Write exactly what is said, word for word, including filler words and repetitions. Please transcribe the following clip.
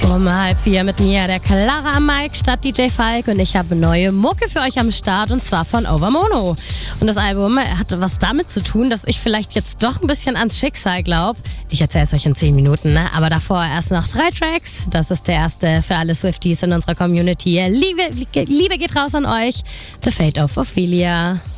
Um halb vier mit mir, der Clara am Mic, statt D J Falk, und ich habe neue Mucke für euch am Start, und zwar von Overmono. Und das Album hatte was damit zu tun, dass ich vielleicht jetzt doch ein bisschen ans Schicksal glaube. Ich erzähle es euch in zehn Minuten, ne? Aber davor erst noch drei Tracks. Das ist der erste für alle Swifties in unserer Community. Liebe, Liebe geht raus an euch. The Fate of Ophelia.